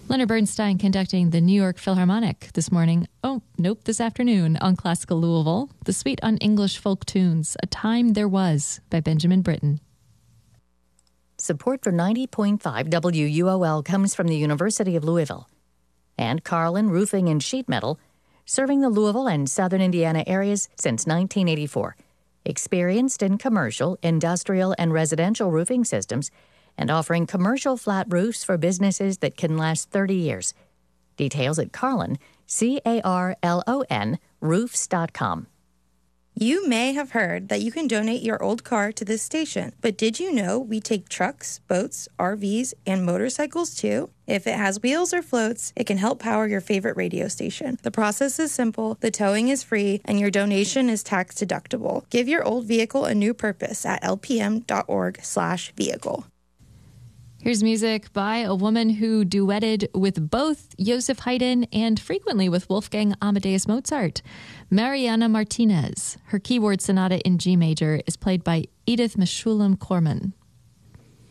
Leonard Bernstein conducting the New York Philharmonic this morning. Oh, nope, this afternoon on Classical Louisville. The Suite on English Folk Tunes, A Time There Was by Benjamin Britten. Support for 90.5 WUOL comes from the University of Louisville and Carlin Roofing and Sheet Metal, serving the Louisville and southern Indiana areas since 1984. Experienced in commercial, industrial, and residential roofing systems, and offering commercial flat roofs for businesses that can last 30 years. Details at Carlin, CARLON, roofs.com. You may have heard that you can donate your old car to this station, but did you know we take trucks, boats, RVs, and motorcycles too? If it has wheels or floats, it can help power your favorite radio station. The process is simple, the towing is free, and your donation is tax deductible. Give your old vehicle a new purpose at lpm.org/vehicle. Here's music by a woman who duetted with both Joseph Haydn and frequently with Wolfgang Amadeus Mozart, Mariana Martinez. Her keyboard sonata in G major is played by Edith Meshulam Corman.